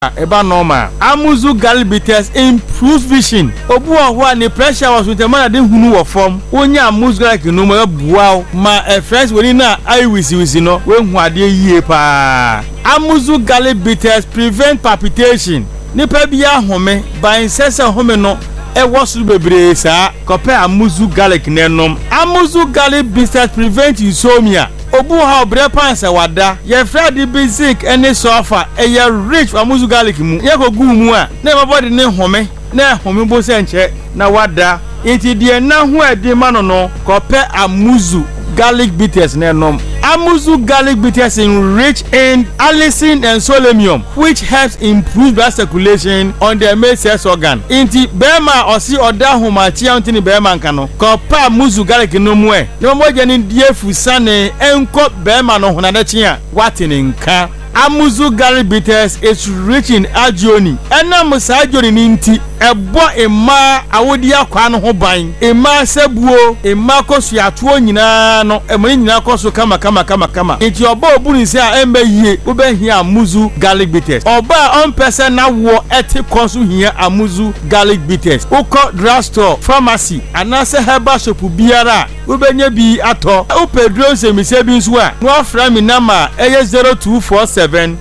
eba normal. Amuzu garlic bitters improves vision. Obu ohwa ni pressure was with the man that hunu wo form. Onya amuzu garlic no mo bua ma friends we na eye wisi no we hu ade yie pa. Amuzu garlic bitters prevent palpitation. Nipa bia home ban sese home no e wosu bebre sa kope amuzu garlic nenom. Amuzu garlic bitters prevent insomnia. Obu ha obre panse wada ye fredi basic any sofa e ye rich amuzu garlic mu ye ko gu mu a na my body ne home na home bo se nche na wada enti de na ho edi ma no kope amuzu garlic bitters nenom. Amuzu garlic bitters rich in allicin and selenium, which helps improve blood circulation on the male sex organ. Inti bema osi oda homachi antini bema nkano. Kopa amuzu garlic no mwe. No mo je ni die fusane enko bema no honadachi a watini nka. Amuzu garlic bitters is rich in agioni. Ena musa agioni ninti ebo ema awodi akwa no ho ban. Ema sebuo, ema kosu atuo nyina no, emoni nyina kosu kama. Enti oba obuni se a embe yie, ube hia amuzu garlic bitters. Oba on person na wo eti kosu hia amuzu garlic bitters. Uko drugstore, pharmacy, anase herbal shop biara, ube nye bi ato. Upe drone se mi se bi nso a, no fra mi nama eye 0247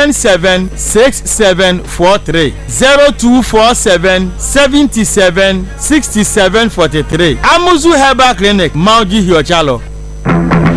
776743 0247 77 6743. Amuzu Herbal Clinic, Mauji Hiochalo.